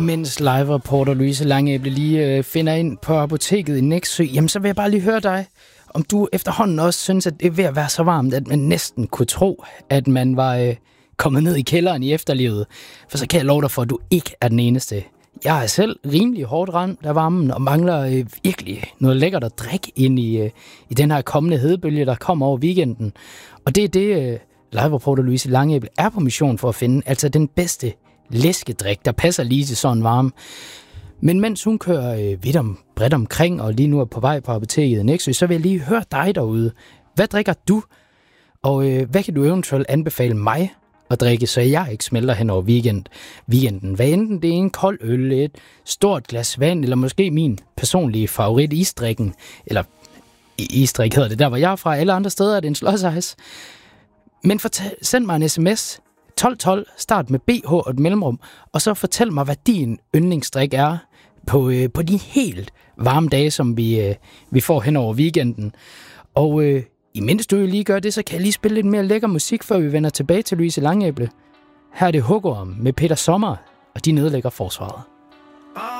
Imens live-reporter Louise Langæble lige finder ind på apoteket i Nexø, jamen så vil jeg bare lige høre dig, om du efterhånden også synes, at det er ved at være så varmt, at man næsten kunne tro, at man var kommet ned i kælderen i efterlivet. For så kan jeg love dig for, at du ikke er den eneste. Jeg er selv rimelig hårdt ramt af varmen, og mangler virkelig noget lækkert at drikke ind i den her kommende hedebølge, der kommer over weekenden. Og det er det, live-reporter Louise Langæble er på mission for at finde, altså den bedste læskedrik, der passer lige til sådan varme. Men mens hun kører bredt omkring, og lige nu er på vej på apoteket i Nexø, så vil jeg lige høre dig derude. Hvad drikker du? Og hvad kan du eventuelt anbefale mig at drikke, så jeg ikke smelter hen over weekenden? Hvad enten det er en kold øl, et stort glas vand, eller måske min personlige favorit isdrikken, eller isdrik hedder det der, hvor jeg er fra. Alle andre steder er det en slåsejs. Men send mig en sms 1212, start med BH og et mellemrum, og så fortæl mig, hvad din yndlingsdrik er på de helt varme dage, som vi får hen over weekenden. Og imens du lige gør det, så kan jeg lige spille lidt mere lækker musik, før vi vender tilbage til Louise Langæble. Her er det Hugorm med Peter Sommer, og de nedlægger forsvaret.